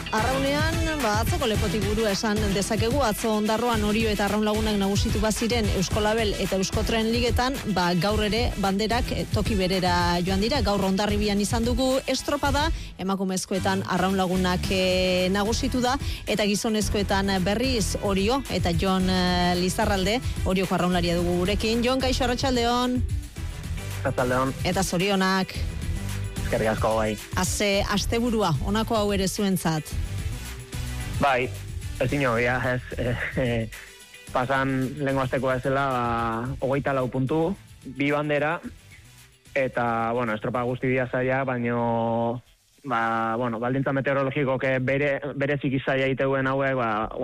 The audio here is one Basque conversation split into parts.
Arraunean, atzoko lepotik burua esan dezakegu, atzo Ondarroan Orio eta Arraun Lagunak nagusitu baziren Euskolabel eta Euskotren ligetan, gaur ere banderak toki berera joan dira. Gaur Hondarribian izan dugu estropada, emakumezkoetan Arraun Lagunak nagusitu da, eta gizonezkoetan berriz Orio eta Jon Lizarralde, Orioko arraunlaria dugu gurekin. Jon, kaixo, arratsaldeon. Arratsaldeon. Eta zorionak. Eskerrik asko, bai. Asteburua, honako hau ere zuentzat. Bai, ezin hobia, pasan lehengo asteko ezela, 24 puntu, 2 bandera, eta, estropa guzti dia zaila, baino, baldintza meteorologiko bere zikizaia iteuen hauek,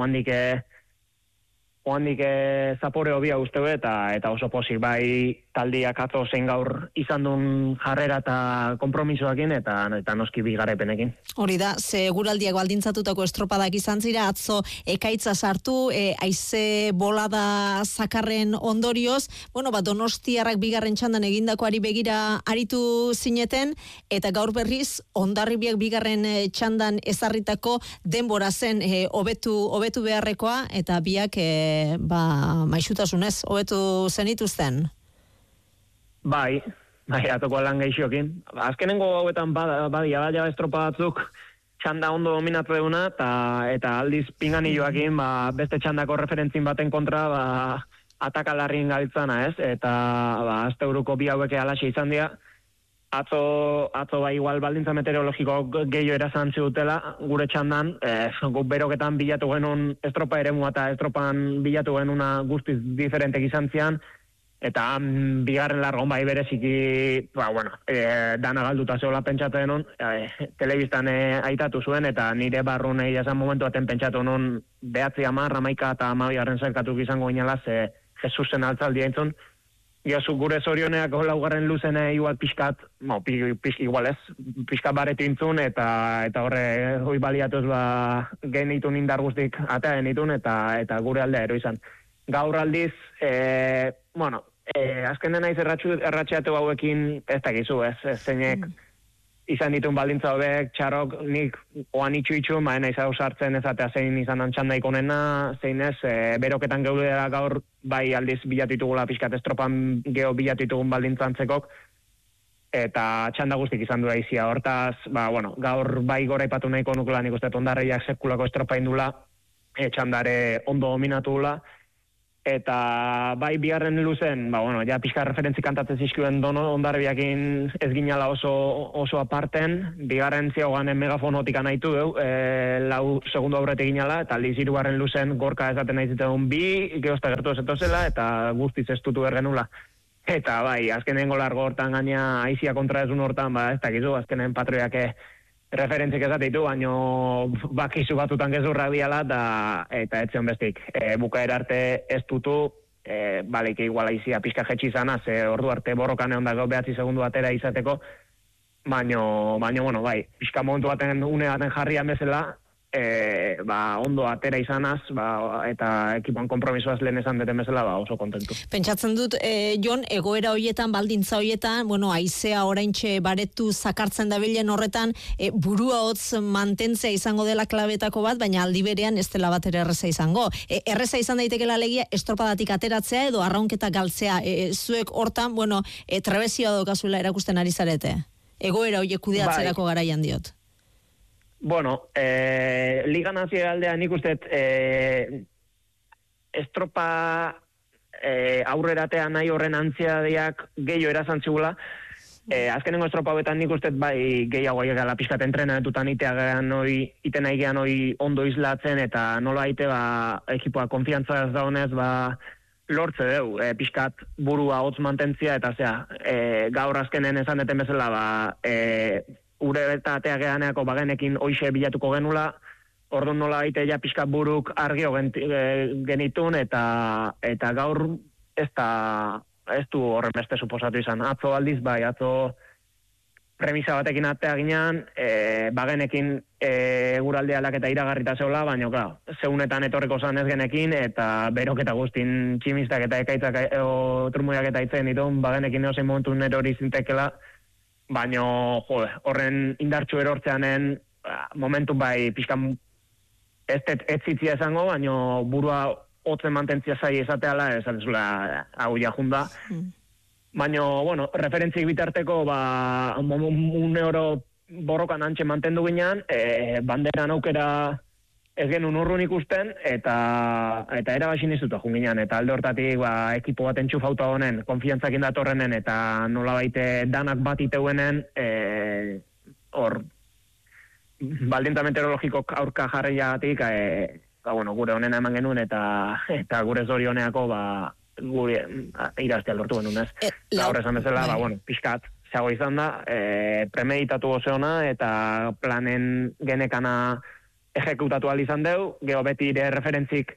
oandik zapore hobia usteu eta oso posik, bai taldiak atzo zein gaur izan duen jarrera eta konpromisoakin eta noski bigarrepenekin. Hori da, seguraldiak baldintzatutako estropadak izan zira, atzo ekaitza sartu, haize bolada zakarren ondorioz, Donostiarrak bigarren txandan egindakoari begira aritu zineten, eta gaur berriz, Hondarribiak bigarren txandan ezarritako denbora zen hobetu beharrekoa, eta biak maixutasunez hobetu zenituzten. Bai, atoko lan gehiokin. Azkenengo hauetan badia estropa batzuk txanda ondo dominatu deuna, eta aldiz pinganilloakin, beste txandako referentzin baten kontra, atakalarrin gabiltzana, ez? Eta, asteuruko bi haueke alaxe izan dira. Atzo igual baldintza meteorologiko gehiago erazan dutela gure txandan, guk beroketan bilatu genuen estropa eremua eta estropan bilatu genuna guztiz diferentek izan zian, eta bigarren largon bai bereziki, dana galduta zeola pentsatu denun, telebistan aitatu zuen, eta nire barrun esan momentu baten pentsatu nun 9, 10, 11 eta 12 zerkatu izango ginela, ze Jesusen altzaldia entzun. Josu, gure zorioneak laugarren luzen igual pixkat, igual ez, pixkat baretu intzun, eta horre hoi baliatuz genitun indar guztik atea genitun, eta gure aldea ero izan. Gaur aldiz, azken dena erratxeatu hauekin ez dakizu, ez zeinek izan ditun baldintza hobek, txarok nik oan itxu, maena izan sartzen ezatea zein izan antxandaik onena, zein ez, beroketan geudera gaur bai aldiz bilatitugula pixkat estropan geho bilatitugun baldintzantzekok, eta txanda guztik izan dura izia. Hortaz, gaur bai gora ipatu nahiko nukela nik uste Hondarribiak sekulako estropa indula, txandare ondo dominatu gula, eta bai bigarren luzen, ja pixka referentzi kantatzen zizkuen Hondarribiakin ez ginala oso aparten, bigarren zioganen megafonotik anaitu deu, 4 segundo aurretik ginala, eta aldiz 3. luzen gorka esaten nahi ziteun bi, geozta gertu ezetozela, eta guztiz estutu ergenula. Eta bai, azkenengo largo hortan gaina aizia kontra ezun hortan, ez dakizu, azkenen patroiak referentzik esateitu, baino bakizu batutan gezurrak diala, eta etzion bestik. Bukaera arte ez dutu, baleike igual aizia pixka jetxi izana, ze ordu arte borrokan egon dago 9 segundu batera izateko, baino, bai, pixka momentu baten une baten jarrian bezala, ondo atera izanaz, eta ekipoan kompromisoaz lehen esan deten bezala, oso kontentu. Pentsatzen dut, Jon, egoera hoietan, baldintza hoietan, haizea oraintxe baretu zakartzen dabilen horretan, burua hotz mantentzea izango dela klabetako bat, baina aldi berean ez dela bat ere erreza izango. Erreza izan daitekela legia estropadatik ateratzea edo arraunketa galtzea. Zuek hortan, trebezioa daukazula erakusten ari zarete. Egoera hoiek kudeatzerako garaian diot. Liga nazionaldean nik uste estropa aurreratea nahi horren antziadeak gehiago erazantzigula. Azkenengo estropa hauetan nik uste bai gehiago egala pixkat entrenetutan iten aigean ondo islatzen, eta nola aite ekipoa konfiantza ez da honez lortze deu, pixkat burua hotz mantentzia, eta gaur azkenen esan deten bezala ure eta atea geaneako bagenekin hoixe bilatuko genula, orduan nola baite ja pixka buruk argio genitun, eta gaur ez du horren beste suposatu izan. Atzo aldiz, atzo premisa batekin atea ginean, bagenekin eguralde aldaketa iragarrita zeola, baina, zeunetan etorreko zan ez genekin, eta beroketa guztin tximistak eta ekaitzak trumuiak eta itzen ditun, bagenekin neozein momentu nero hori zintekela, baina, horren indartxu erortzeanen, momentu bai pixkan ez zitzia esango, baina burua hotzen mantentzia zai esateala, esan zula hau jajunda. Baina, bueno, referentzik bitarteko, une oro borrokan antxe mantendu ginean, banderan aukera ez genuen urrun ikusten, eta erabaxin izutu junginean, eta alde hortatik ekipo bat entxufauta honen, konfiantzakin datorrenen, eta nola baite danak bat iteuenen, hor, baldintza meteorologikok aurka jarriagatik, gure honena eman genuen, eta gure zorioneako, gure iraztea lortu genuen, ez? Gaur esan bezala, pixkat, zeago izan da, premeditatu oseona, eta planen genekana ejekutatu izan deu, geho beti ere referentzik,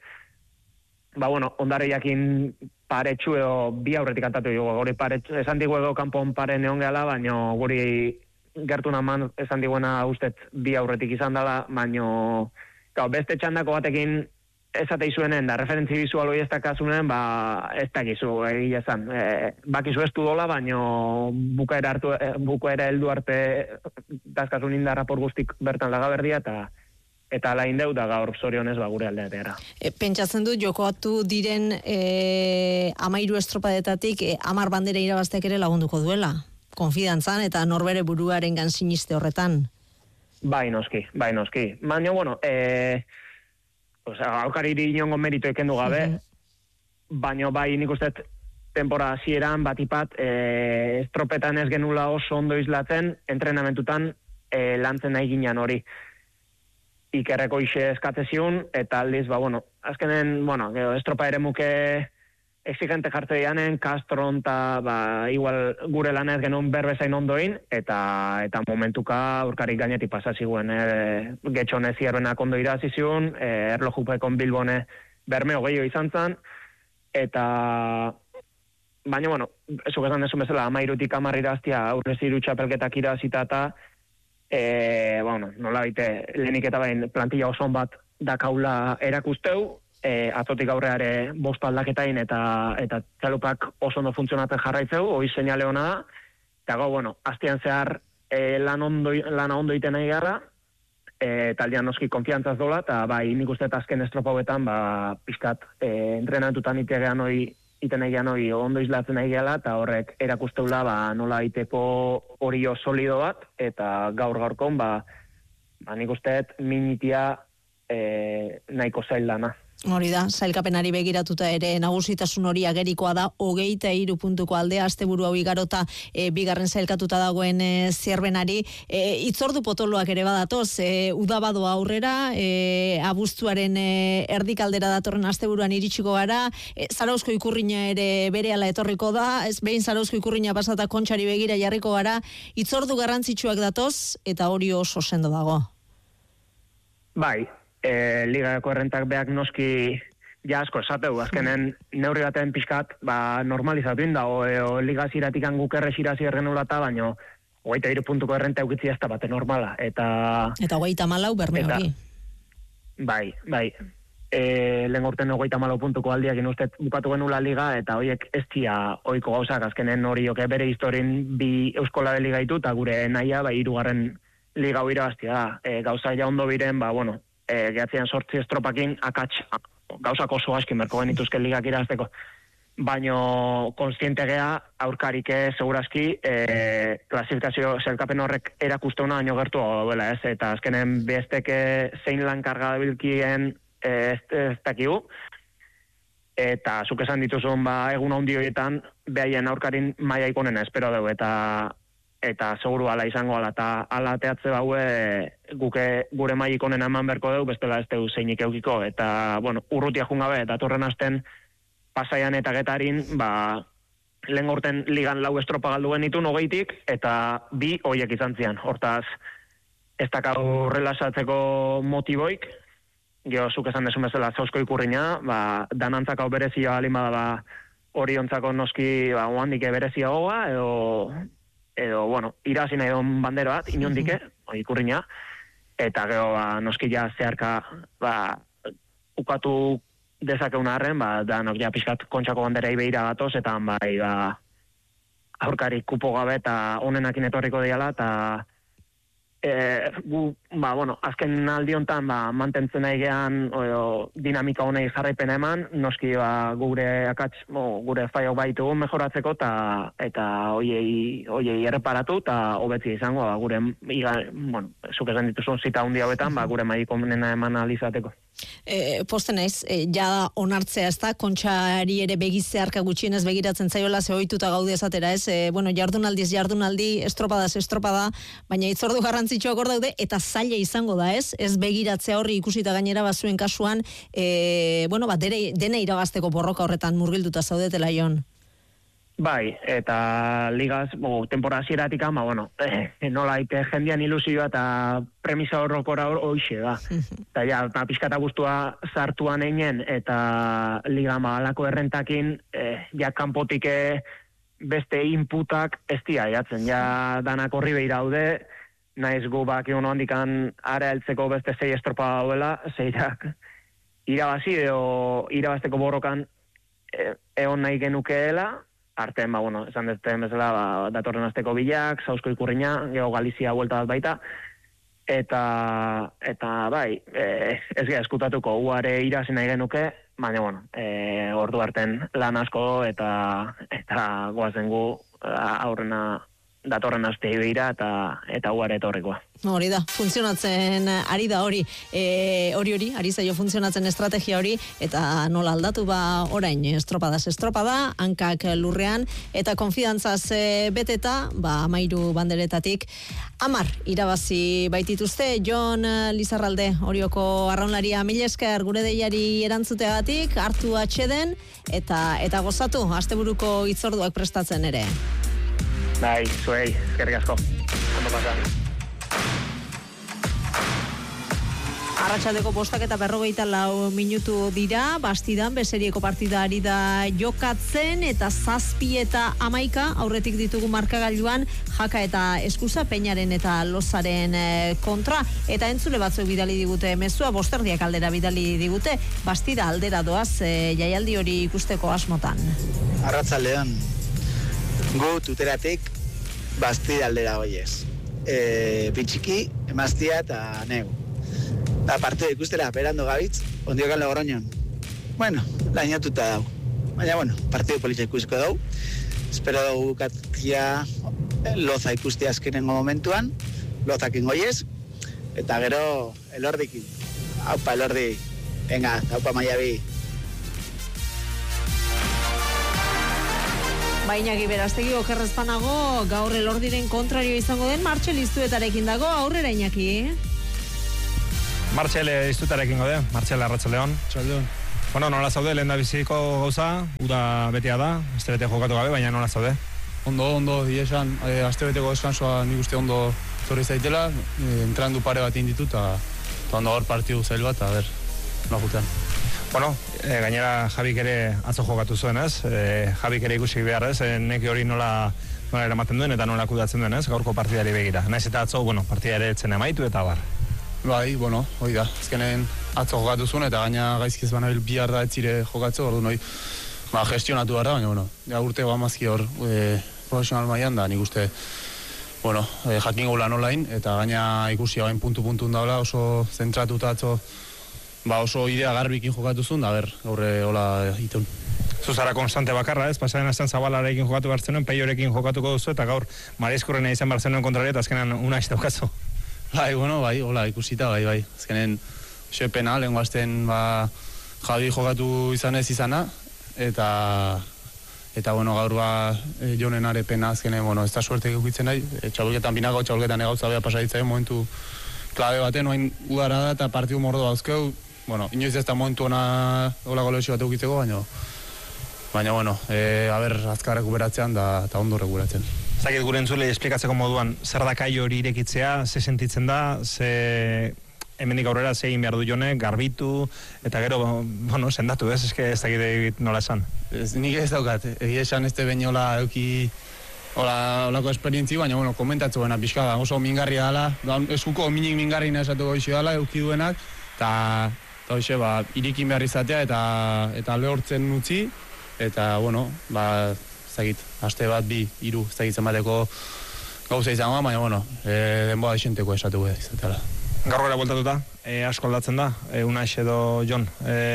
ondareiakin paretxu edo bi aurretik kantatu dugu, guri paretxu, esan digu ego kanpon pare neon gehala, baina guri gertu naman esan diguena ustet bi aurretik izan dela, baina beste txandako batekin esate izuenen, da referentzi bizual hori ez dakasunen, ez dakizu, egia esan. Bakizu ez du dola, baina bukaera heldu arte dazkasun indarra por guztik bertan lagaberdia, eta ala indeu da gaur zorionez gure aldeatera. Pentsatzen dut, jokoatu diren 13 estropadetatik 10 bandera irabazteak ere lagunduko duela? Konfidantzan eta norbere buruaren siniste horretan? Bai noski. Baina, aukariri inongo merito ekendu gabe, baina bai nik uste tempora hasieran batipat estropetan ez genula oso ondo izlatzen, entrenamentutan lantzen nahi ginen hori. Ikerreko ixe eskatzeziun, eta aldiz, azkenen, estropa ere muke exigente jartze dianen, Castron eta igual gure lan ez genuen berbezain ondoin, eta momentuka aurkarik gainetik pasaziguen. Getxone zierbenak ondo iraziziun, erlojupekon Bilbone bermeo gehiago izan zen, eta baina, zuk esan dezu bezala, 13-tik 10 iraztia aurrez iru txapelketak irazita eta nola baite, lehenik eta bain plantilla oson bat dakaula erakusteu, atzotik aurreare 5 aldaketain eta txalupak oso ondo funtzionatzen jarraitzeu, hoi seinale hona da, eta astian zehar lana ondo iten nahi gara, taldean noski konfiantzaz dola, eta nik uste azken estropa hobetan, pixkat entrenatutan itegean iten nahi gehan ondo izlatzen nahi gehala, eta horrek erakusteula nola iteko hori solido bat, eta gaur-gaurkon, nik usteet minitia nahiko zail dana. Hori da, sailkapenari begiratuta ere nagusitasun hori agerikoa da, 23 puntuko aldea, asteburu hau igarota bigarren sailkatuta dagoen zierbenari. Itzordu potoloak ere badatoz, udabadoa aurrera, abuztuaren erdikaldera datorren asteburuan iritsiko gara, Zarauzko ikurrina ere berehala etorriko da, behin Zarauzko ikurrina pasata Kontxari begira jarriko gara, itzordu garrantzitsuak datoz, eta hori oso sendo dago. Bai, ligako errentak beak noski asko esateu, azkenen neurri baten pixkat normalizatu inda, o liga ziratik guk errezirazi errenulata, baina 23 puntuko errenta eukitzi ez da bate normala. Eta 24 berme hori. Bai. Lehen urten 24 puntuko aldiak inustet bukatu genula liga, eta horiek ez tia oiko gauzak, azkenen hori bere historin bi Euskolabe liga ditu, eta gure nahia 3. liga hori irabaztia da. Gauza ja ondo biren, gehatzean 8 estropakin gauzak oso askin merko genituzken ligak irazteko. Baina konstiente gea aurkarike segurazki klasifikazio zelkapen horrek erakusteuna baino gertu duela, ez? Eta azkenen besteke zein lan karga dabilkien ez dakigu. Eta zuk esan dituzun egun handi horietan behaien aurkarin maia ikonena espero dugu, eta seguru ala izango ala, eta ala teatze guke gure maik onena eman berko dugu, bestela ez dugu zeinik eukiko, eta, urrutia jungabe, eta torren hasten Pasaian eta Getarin, lehen gorten ligan 4 estropa galdu genitu 20tik, eta 2 hoiek izan zian. Hortaz, ez dakau relasatzeko motiboik, zuk esan desun bezala Zarauzko ikurrina, danantzakau berezia alimada oriontzako noski oandik berezia goga, edo, irazi nahi don bandera bat, inondike, ikurrina, eta gero, noski ja zeharka, ukatu dezakeuna arren, danok ja pixkat Kontxako banderei behira gatoz, eta aurkari kupo gabe eta onenakin etorriko diala, eta gu azken aldi hontan mantentzen aigean dinamika honei jarraipena eman, noski gure gure faio baitugu mejoratzeko eta hoiei erreparatu eta hobetzi izango gure zuk esan dituzun zita handi hauetan gure mailako onena eman ahal izateko. Posten naiz, ja onartzea ez da, Kontxari ere begizearka gutxienez begiratzen zaiola, ze ohituta gaude esatera, ez? Jardunaldi, estropada, baina hitzordu garrantzitsuak hor daude, eta zaila izango da, ez? Ez begiratzea horri ikusita gainera bazuen kasuan, dena irabazteko borroka horretan murgilduta zaudetela, Jon. Bai, eta ligaz, temporada hasieratik nola ite jendean ilusioa eta premisa horrokora hoixe da. Eta pixkata guztua sartuan einen eta liga alako errentakin kanpotik beste inputak ez dira jatzen. Ja danak horri behiraude, naiz gu bakion handikan ara heltzeko beste 6 estropa dauela, 6 irabazi edo irabazteko borrokan egon nahi genukeela, artean, esan dezten bezala, datorren asteko bilak, Sausko Ikurriña, Geo Galizia buelta bat baita, eta bai, ez gara eskutatuko, uare irazi nahi genuke, baina, ordu arten lan asko, eta goazen gu aurrena datorren astei begira, eta uare etorrikoa. Hori da, funtzionatzen ari da hori, ari zaio funtzionatzen estrategia hori, eta nola aldatu orain, estropada, hankak lurrean, eta konfidantzaz beteta, 13 banderetatik, 10 irabazi baitituzte. Jon Lizarralde, Orioko arraunlaria, mila esker gure deiari erantzuteagatik, hartu atxeden, eta gozatu, asteburuko hitzorduak prestatzen ere. Bai, zuei, eskerrik asko. Ondo pasa. Arratsaldeko 5:44 minutu dira, Bastidan Beserieko partida ari da jokatzen, eta 7 eta 11 aurretik ditugu markagailuan Jaka eta Eskusa, Peñaren eta Lozaren kontra, eta entzule batzuk bidali digute mezua, 5 aldera bidali digute, Bastida aldera doaz jaialdi hori ikusteko asmotan. Arratsaldean gu tuteratik Bastida aldera goiez. Pitxiki, emaztia eta negu. Da partidu ikustera, berando gabitz, ondiokan Logroñon. Lainatuta dau. Baina, partidu politxa ikusiko dau. Espero dugu katia Loza ikusti azkenengo momentuan, Lozakin goiez, eta gero Elordikin. Haupa, Elordi. Venga, haupa Maiabi. Bainaki Berastegi okerrezpanago, gaur Elordiren kontrario izango den Martxel Iztuetarekin dago, aurrera Iñaki. Martxel Iztuetarekin gode, Martxel Arratsaldeon. Txaldeon. Nola zaude, lehen da biziko gauza, uda betea da, astebete jokatu gabe, baina nola zaude? Ondo, esan, astebeteko deskansoa nik uste ondo zorri zaitela, entrandu pare bat inditut, eta ondo gaur partidu zail bat, eta nola jutean. Gainera Jabik ere atzo jokatu zuen, ez? Jabik ere ikusi behar, ez? Neki hori nola eramaten duen eta nola kudatzen duen, ez? Gaurko partidari begira. Naiz eta atzo, partida ere etzen amaitu eta bar. Bai, hoi da. Azkenen atzo jokatu zuen eta gaina gaizkiz banabil bihar da etzire jokatzu, ordu noi gestionatu behar da, baina urte amazki hor profesional mailan da, nik uste jakin gula nolain, eta gaina ikusi hain puntu-puntun daula, oso zentratuta atzo oso idea garbikin jokatu zuen, da gaurre hola itun. Zuzara konstante bakarra, ez? Pasaren astan Zabalarekin jokatu behar zenuen, Peiorekin jokatuko duzu, eta gaur Marizkurrena izan behar zenuen kontraria, eta azkenan una ez daukazu. Bai, hola ikusita, bai. Azkenen xepena, lehen guazten Javi jokatu izanez izana, eta gaur Jonen arepena azkenen, ez da suerte eukitzen nahi, txabulketan binako, txabulketan egauza beha pasaditzaio momentu klabe baten, oain udara da eta partidu mordo dauzkeu, inoiz ez da momentu ona hola golesio bat eukitzeko, baina, azkar rekuperatzean eta ondo rekuperatzen. Zakit gure entzule esplikatzeko moduan, zer da kai hori irekitzea, ze sentitzen da, ze hemendik aurrera ze egin behar du Jone, garbitu, eta gero, sendatu, ez? Ez dakit nola esan. Nik ez daukat, egia esan ez behin hola euki holako esperientzi, baina, komentatzu bena pixka, oso mingarria dala, eskuko minik mingarri nesatuko iso dala, euki duenak, eta hoxe, irikin behar izatea, eta lehortzen utzi, eta, zagit, aste bat, 2, 3, zagitzen bateko gauza izango, baina, denboa esenteko esatu izatela. Gaur gara bueltatuta, asko aldatzen da, Unax edo Jon,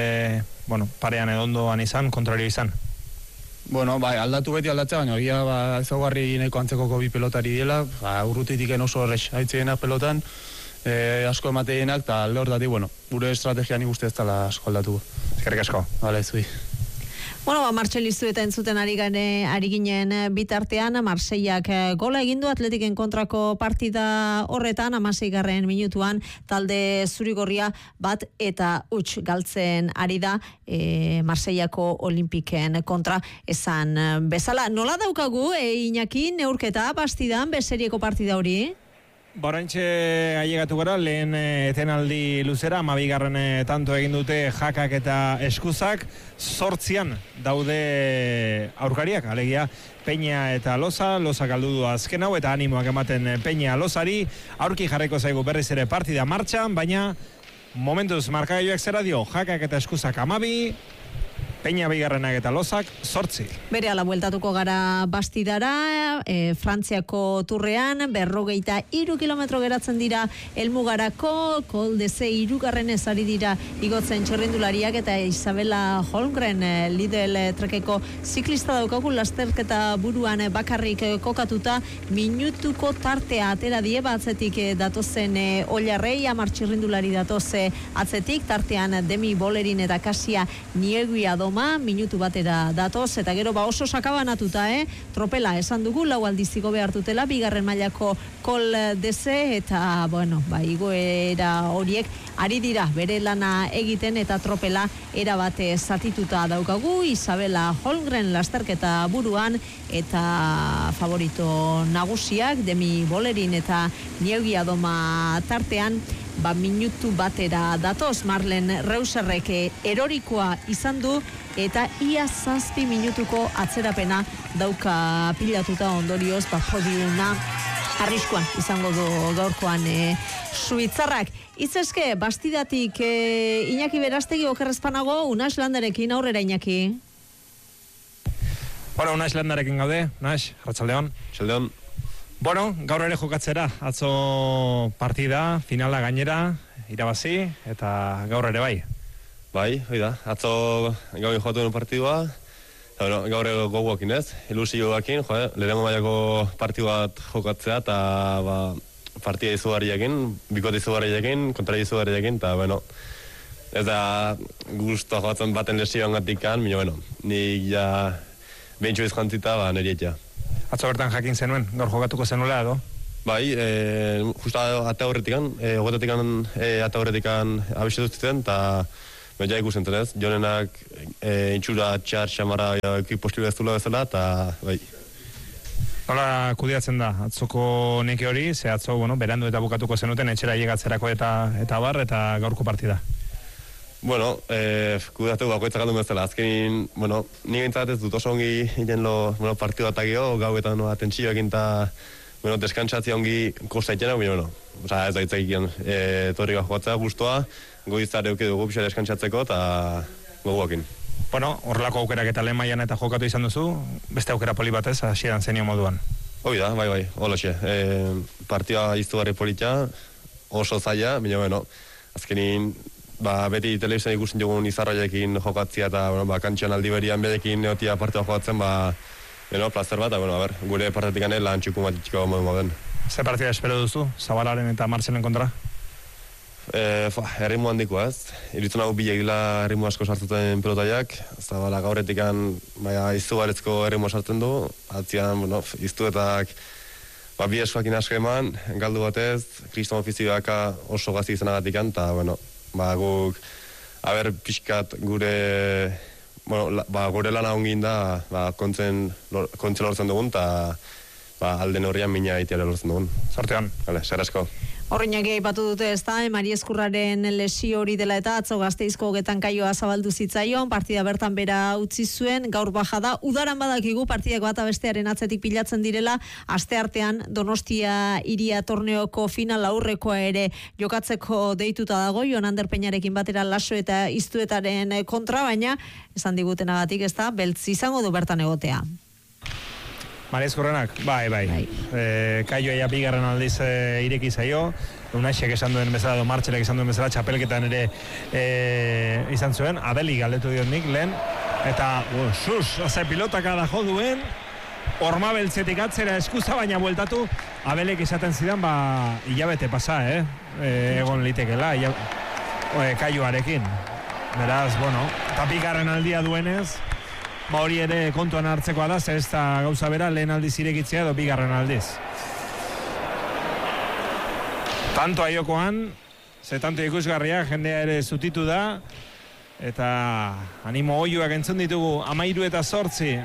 parean edo ondoan izan, kontrario izan. Bueno, bai, aldatu beti aldatzea, baina egia ezaugarri nahiko antzekoko bi pelotari dela, urrutitik oso horrex haitzienak pelotan, asko emateienak, eta alde hortatik, gure estrategia nik uste ez dela asko aldatu. Eskerrik asko. Bale, zui. Martxelistu eta entzuten ari ginen bitartean, Marseiak gola egindu Atletiken kontrako partida horretan, 16. minutuan, talde zurigorria 1-0 galtzen ari da Marseiako Olimpiken kontra esan bezala. Nola daukagu, Iñaki, neurketa bastidan, beserieko partida hori? Oraintxe ailegatu gara, lehen etenaldi luzera, 12. tanto egin dute Jakak eta Eskuzak, 8 daude aurkariak, alegia Peña eta Lozak aldu du azken hau, eta animoak ematen Peña Lozari, aurki jarriko zaigu berriz ere partida martxan, baina momentuz markagailuak zera dio, Jakak eta Eskuzak 12, Peña bigarrenak eta Lozak 8. Bere ala bueltatuko gara bastidara, Frantziako turrean, 43 kilometro geratzen dira helmugarako, Koldeze 3. ari dira igotzen txirrindulariak, eta Isabela Holmgren Lidl trekeko ziklista daukagu, lasterketa buruan bakarrik kokatuta, minutuko tartea atera die atzetik datozen Oilarrei, 10 txirrindulari datoze atzetik, tartean Demi Bolerin eta Kasia Nieguia minutu batera datoz, eta gero oso sakabanatuta, tropela esan dugu, 4 aldiziko behartutela, 2. mailako Koldeze, eta igoera horiek ari dira bere lana egiten, eta tropela erabate zatituta daukagu, Isabela Holmgren lasterketa buruan, eta favorito nagusiak, Demi Bolerin eta Nieguia Doma tartean, minutu batera datoz. Marlen Reuserrek erorikoa izan du, eta ia 7 minutuko atzerapena dauka pilatuta, ondorioz podiuma arriskuan izango du gaurkoan suitzarrak. Izeske, bastidatik Iñaki Berastegi okerrezpanago, Unax Landarekin, aurrera Iñaki. Unax Landarekin gaude, Unax, arratsaldeon. Arratsaldeon. Gaur ere jokatzera, atzo partida, finala gainera, irabazi, eta gaur ere bai. Bai, hoi da, atzo gaur jokatu duen partidua, eta gaur ere gogoakin ez, ilusioakin, lehenengo mailako partidu bat jokatzea, eta partida izugarriakin, bikote izugarriakin, kontra izugarriakin, eta ez da guztua jokatzen baten lesioan gatikan, nik ja behintxo izkantzita, nirietia. Atzo bertan jakin zenuen, gaur jokatuko zenuela edo? Bai, justa ate horretikan, ate horretikan abisetu zuten, eta ja ikusten zenez, Jonenak intxura txar xamara ekipostilu ez dula bezala, eta bai. Nola kudeatzen da, atzoko neke hori, ze atzo, berandu eta bukatuko zenuten, etxera llegatzerako eta bar, eta gaurko partida? Kudeatu bakoitzak aldu bezala. Azkenin, ni gaintzat ez dut oso ongi iten partidu bat agio, gauetan tentsioekin eta deskantzatzia ongi kosta itena, ez da itzakikian torri bat jokatzea guztua, goizare euke dugu pixar deskantzatzeko eta goguakin. Horrelako aukerak eta lehen mailan eta jokatu izan duzu, beste aukera poli batez, hasieran zenio moduan. Hoi da, bai, holaxe. Partida izugarri polita, oso zaila, azkenin, beti telebizioan ikusten dugun izarroiekin jokatzia eta kantxan aldi berian bedekin neotia partida jokatzen, plazer bat, gure partetik ane lan txukun bat itxiko moden. Ze partida espero duzu, Zabalaren eta Martxelen kontra? Errimu handiko ez, iritzen hau bilek dila errimu asko sartzen pelotaiak, Zabala gaurretikan izugarrizko errimu sartzen du, atzian iztuetak bi eskoakin asko eman, galdu batez, kriston ofizioak oso gazi izanagatikan, eta guk, pixkat gure lana ongin da, kontzen lortzen dugun, eta alden horrian mina itiara lortzen dugun. Sortean. Zer asko. Horreinak aipatu dute ez da, Mari Eskurraren lesio hori dela eta atzo Gasteizko Getan kaioa zabaldu zitzaion, partida bertan bera utzi zuen, gaur bajada, udaran badakigu partidak bata bestearen atzetik pilatzen direla, asteartean Donostia Hiria torneoko final aurrekoa ere jokatzeko deituta dago, Jon Ander Peñarekin batera Laso eta Iztuetaren kontra, baina esan digutenagatik ez da, beltz izango du bertan egotea. Mari Eskurrenak, bai. Kaioa bigarren aldiz ireki zaio, Unaixek esan duen bezala, edo Martxelek esan duen bezala, txapelketan ere izan zuen, Adeli galdetu diot nik lehen, eta ze pilotaka da jo duen, horma beltzetik atzera eskuza, baina bueltatu, Abelek esaten zidan, hilabete pasa, egon litekela, kaioarekin. Beraz, eta bigarren aldia duenez, hori ere kontuan hartzekoa da, ez da gauza bera, lehen aldiz irekitzea edo bigarren aldiz. Tanto aiokoan, tanto ikusgarria, jendea ere zutitu da, eta animo oiuak entzun ditugu, 13 eta 8.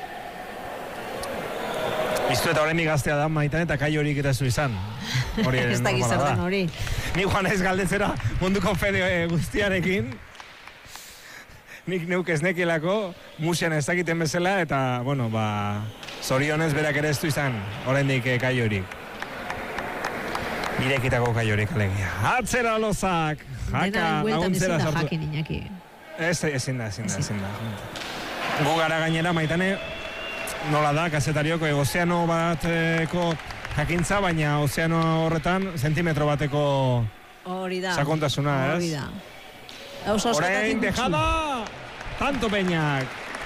Iztu eta horrenik gaztea da, Maitan, eta kai horik eta zu izan. Ez da gizarren hori. Ni joan ez galdetzera munduko fede guztiarekin. Nik neuk ez nekielako, musian ez dakiten bezala, eta, zorionez berak ere ez du izan, horrendik kai horik. Irekitako kai horik, alegia. Atzera lozak! Denaren bueltan ezin da jakin, Iñaki. Ezin da. Gu gara gainera, Maitane, nola da, kazetarioko, ozeano bateko jakintza, baina ozeano horretan zentimetro bateko sakontasuna, ez? Hori da. Orain, dejada! Tanto Peñak.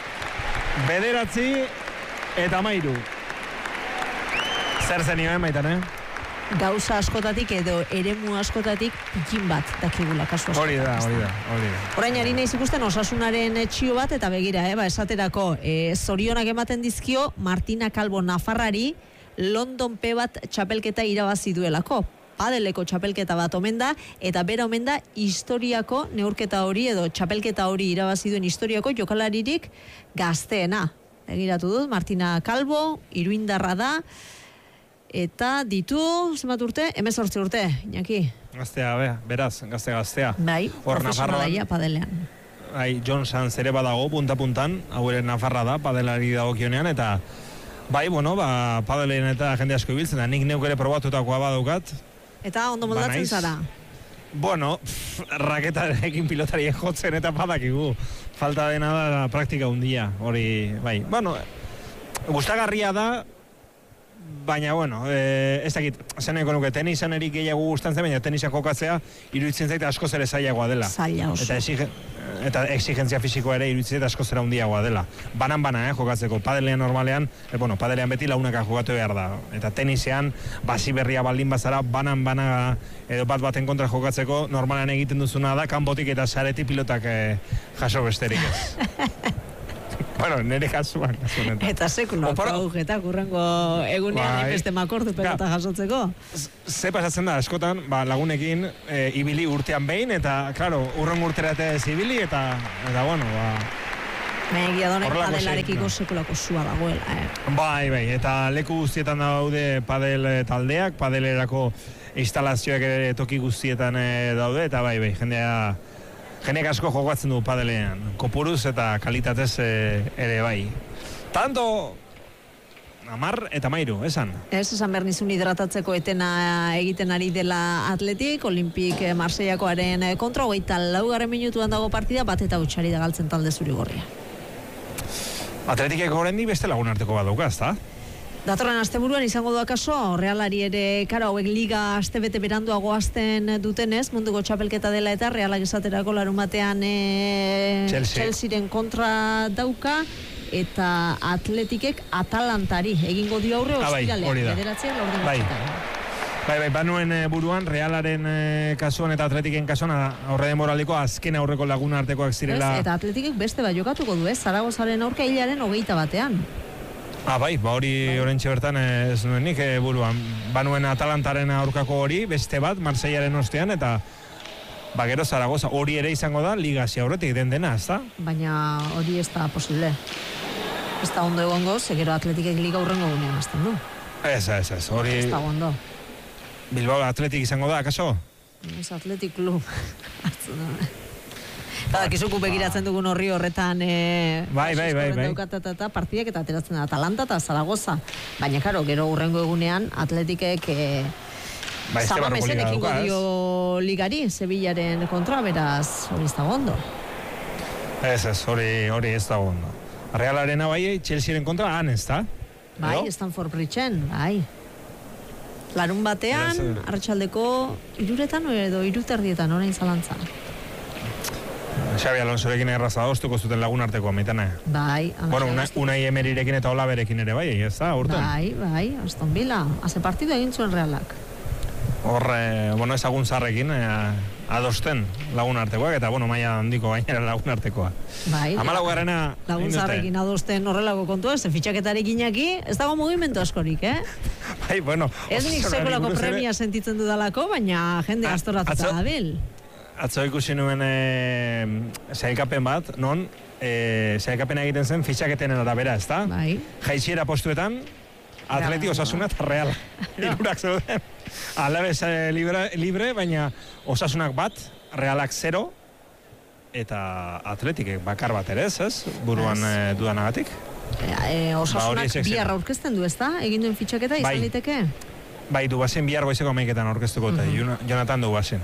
9 eta 13. Zer zen nioen, Maitane? Gauza askotatik edo eremu askotatik pikin bat dakigula kasu askotatik. Hori da. Orain ari naiz ikusten Osasunaren txio bat, eta begira, esaterako, zorionak ematen dizkio Martina Calvo Nafarrari London P bat txapelketa irabazi duelako. Padeleko txapelketa bat omen da, eta bera omen da historiako neurketa hori edo txapelketa hori irabazi duen historiako jokalaririk gazteena. Begiratu dut, Martina Calvo, iruindarra da, eta ditu, zenbat urte? 18 urte, Iñaki. Gaztea, beraz, gaztea. Bai, profesionalaia padelean. John Sanz ere badago, punta-puntan, hau ere Nafarra da, padelari dagokionean, eta padelean eta jende asko ibiltzen da, nik neuk ere probatutakoa badaukat. Eta ondo moldatzen zara? Raketarekin pilotarien jotzen eta badakigu. Falta dena da praktika hundia, hori, bai. Gustagarria da, baina, ez dakit, zeneko nuke, tenisan erik gehiago gustantzen, baina tenisan jokatzea, iruditzen zaita asko zere zailagoa dela. Zaila oso. Eta exigentzia fisikoa ere iruditzen zaita asko zera hundiagoa dela. Banan-bana, jokatzeko. Padelean normalean, padelean beti launaka jokatu behar da. Eta tenisean, basi berria baldin bazara, banan-bana edo baten kontra jokatzeko, normalean egiten duzuna da, kanpotik eta sareti pilotak jaso besterik ez. Nire kasuan. Eta sekulako agujetak urrengo egunean beste makordu pelota jasotzeko. Ze pasatzen da, askotan, lagunekin ibili urtean behin, eta, urrengo urtera ez ibili, eta Egia donek padelarekiko sekulako zua dagoela, Bai, eta leku guztietan daude padel taldeak, padelerako instalazioak ere toki guztietan daude, eta bai, Jenek asko jokatzen du padelean, kopuruz eta kalitatez ere bai. Tanto, 10 eta 13, esan? Esan behar nizun hidratatzeko etena egiten ari dela Atletik, Olimpik Marseillakoaren kontra, 24 minutuan dago partida, bat eta hutsari da galtzen talde zuri-gorria. Atletikek horrendik beste lagun arteko bat dauka, ezta? Datorren asteburuan izango du akaso, Realari ere, hauek liga astebete beranduago hasten dutenez, munduko txapelketa dela eta Realak esaterako larumatean Chelsearen kontra dauka, eta Atletikek Atalantari egingo dio aurre ostiralean, bederatzean laurden Bai, banuen buruan, Realaren kasuan eta Atletiken kasuan aurre denboraliko azken aurreko lagun artekoak zirela. Eta Atletikek beste bat jokatuko du, Zaragozaren aurka hilaren 21. Bai, hori orentxe bertan ez nuen nik buruan. Banuen Atalantaren aurkako hori, beste bat, Marseillaren ostean, eta gero Zaragoza hori ere izango da, ligazia horretik dena, ez da? Baina hori ez da posible. Ez da ondo egongo, gero Atletikek liga urrengo gunean azten du. Ez, hori... Ez da ondo. Bilbao Atletik izango da, akaso? Ez Atletik klub. Kizuku begiratzen dugun horri horretan bai. partidak eta ateratzen da Atalanta eta Zaragoza. Baina, gero urrengo egunean Atletikek Samamesen ekingo dio ligari, Sevillaren kontra, beraz hori ez da ondo. Ez, hori ez da ondo. Realarena bai, Chelsearen kontra, ez da? Bai, Stanford Bridgeen, bai. Larun batean, arratsaldeko 3:00 edo 3:30 orain zalantza. Xabi Alonsorekin erraza ostuko zuten Lagunarteko amitana. Bai. Bueno, Unai Emerirekin eta Olaberekin ere, bai, ez da, urten? Bai, Aston Villa. Haze partido egin zuen Realak. Bueno, ezagun zarrekin adosten Lagunartekoak, eta, bueno, maila handiko gainera Lagunartekoa. Bai. 14garrena... Lagun zarrekin adosten horrelako kontua, ze fitxaketarekin ez dago mugimendu askorik, Bai, bueno... Ez nik sekolako premia sentitzen dudalako, baina jende astoratuta dabil. Atzo ikusi nuen sailkapen bat, non sailkapena egiten zen fitxaketenen arabera, ez da? Bai. Jaitsiera postuetan, Atleti, Osasuna eta Real. Hirurak zeuden. Alabez libre, baina Osasunak bat, Realak 0, eta Atletik bakar bat ere ez? Buruan dudanagatik. Osasunak bihar aurkezten du, ez da? Egin duen fitxaketa izan liteke? Bai, du bazen bihar goizeko amaiketan aurkeztuko, eta Jonathan du bazen.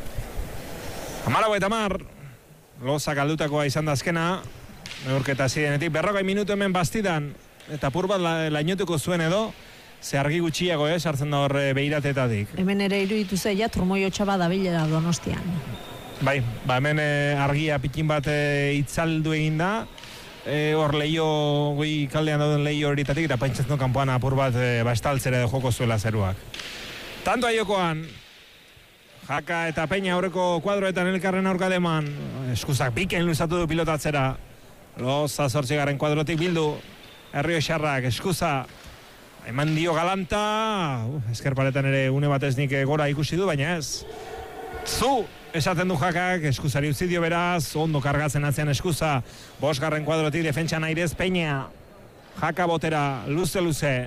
14:10, Lozak aldutakoa izan da azkena, neurketa zidenetik, 40 minutu hemen bastidan, eta pur bat lainotuko zuen edo, ze argi gutxiago sartzen da horre behiratetatik. Hemen ere iruditu zeia, Trumoio txaba dabilera Donostian. Bai, hemen argia pikin bat itzaldu egin da, hor leio, goi kaldean dauden leio horitatik, eta paintzatzen kanpoan apur bat estaltzera edo joko zuela zeruak. Tanto aiokoan, Jaka eta Peña aurreko kuadroetan elkarren aurka deman. Eskuzak biken luzatu du pilotatzera. Loza 8. kuadrotik bildu. Herrio Xarrak, eskuza. Eman dio galanta. Eskerparetan ere une batez nik gora ikusi du, baina ez. Zu! Esaten du Jakak, eskuzari utzi dio beraz. Ondo kargatzen atzean eskuza. 5. kuadrotik defentsan airez Peña. Jaka botera, luze.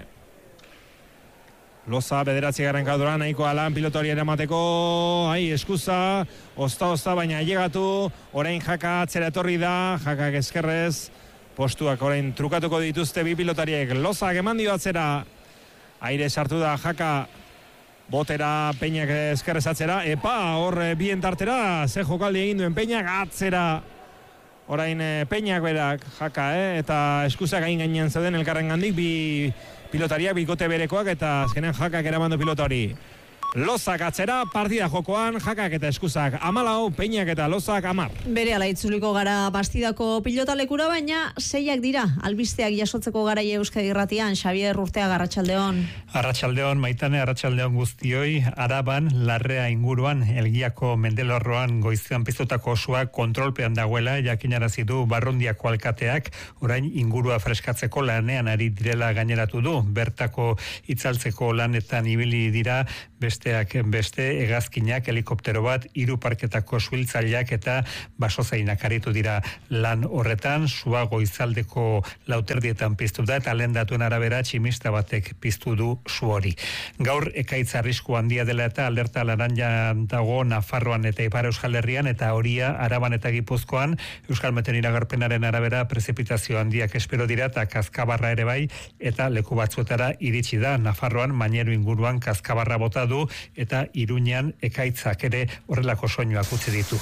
Loza 9. kuadroa nahiko alan pilotori eramateko, eskuza, osta, baina llegatu, orain Jaka atzera etorri da, Jakak eskerrez, postuak orain trukatuko dituzte bi pilotariek, Lozak eman dio atzera, aire sartu da Jaka, botera Peñak eskerrez atzera, hor bien tartera, ze jokaldi egin duen Peñak atzera, orain Peñak berak Jaka, eta eskuzak gainean zeuden elkarren gandik, bi pilotariak bikote berekoak eta azkenean Jakak eramandu pilotari. Lozak atzera, partida jokoan, Jakak eta eskuzak 14, Peñak eta Lozak 10. Bere ala itzuliko gara bastidako pilotalekura, baina 6 dira, albisteak jasotzeko garaia Euskadi Irratian. Xabier Urteaga, arratsaldeon. Arratsaldeon, Maitane, arratsaldeon guztioi. Araban, Larrea inguruan, Elgiako Mendelorroan goizean piztutako osoa kontrolpean dagoela, jakinarazi du Barrundiako alkateak, orain ingurua freskatzeko lanean ari direla gaineratu du. Bertako itzaltzeko lanetan ibili dira, besteak beste, hegazkinak, helikoptero bat, 3 parketako suhiltzaileak eta basozainak aritu dira lan horretan. Sua goizaldeko 4:00 piztu da, eta lehen datuen arabera tximista batek piztu du su hori. Gaur ekaitz arrisku handia dela eta alerta laranja dago Nafarroan eta Ipar Euskal Herrian, eta Horia, Araban eta Gipuzkoan. Euskal Meten iragarpenaren arabera prezipitazio handiak espero dira, eta kazkabarra ere bai, eta leku batzuetara iritsi da. Nafarroan, Mañero inguruan kazkabarra bota du, eta Iruñean ekaitzak ere horrelako soinuak utzi ditu.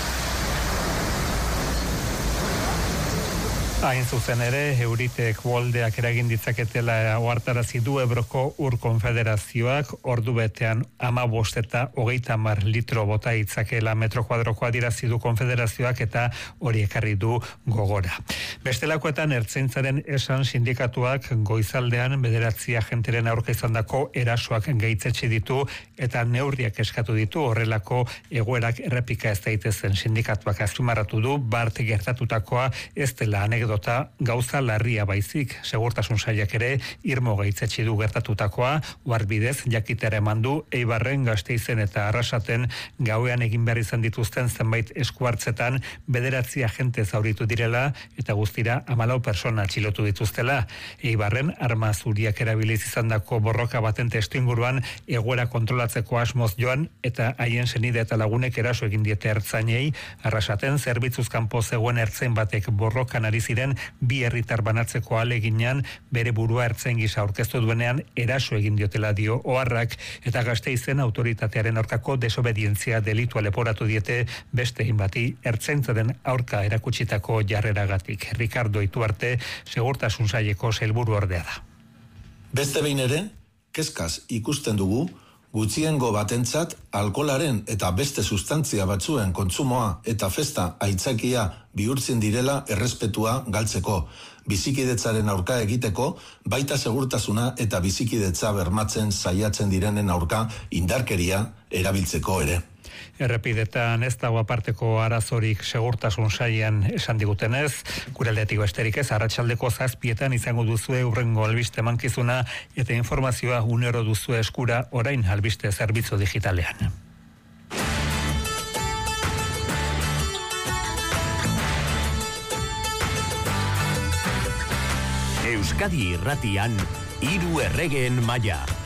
Hain zuzen ere, Euritek boldeak eragin ditzaketela ohartarazi du Ebroko Ur Konfederazioak, ordu betean 15 eta 30 litro bota itzakela metro kuadrokoa dirazi du Konfederazioak, eta hori ekarri du gogora. Bestelakoetan ertzaintzaren esan sindikatuak goizaldean 9 agenteren aurka izandako erasoak gaitzetsi ditu eta neurriak eskatu ditu horrelako egoerak errepika ez daitezen. Sindikatuak azpimarratu du bart gertatutakoa ez dela anekdota gauza larria baizik. Segurtasun sailak ere irmo gaitzetsi du gertatutakoa, Uharbidez jakitera eman du Eibarren, Gasteizen eta Arrasaten gauean egin behar izan dituzten zenbait eskuartzetan 9 agente zauritu direla eta guztira 14 persona atxilotu dituztela. Eibarren arma zuriak erabiliz izandako borroka baten testuinguruan egoera kontrolatzeko asmoz joan eta haien senide eta lagunek eraso egin diete ertzainei. Arrasaten zerbitzuz kanpo zegoen ertzain batek borrokan ari ziren 2 herritar banatzeko ahaleginean bere burua ertzain gisa aurkeztu duenean eraso egin diotela dio oharrak, eta Gasteizen autoritatearen aurkako desobedientzia delitua leporatu diete beste bati ertzaintzaren aurka erakutsitako jarreragatik. Ricardo Ituarte, Segurtasun Saileko sailburu ordea da. Beste behin ere, kezkaz ikusten dugu, gutxiengo batentzat alkoholaren eta beste sustantzia batzuen kontsumoa eta festa aitzakia bihurtzen direla errespetua galtzeko, bizikidetzaren aurka egiteko, baita segurtasuna eta bizikidetza bermatzen saiatzen direnen aurka indarkeria erabiltzeko ere. Errepidetan ez dago aparteko arazorik segurtasun sailean esan digutenez, gure aldetik besterik ez, arratsaldeko 7:00 izango duzue hurrengo albiste emankizuna eta informazioa unero duzue eskura orain albiste zerbitzu digitalean. Euskadi Irratian, 3 erregeen maila.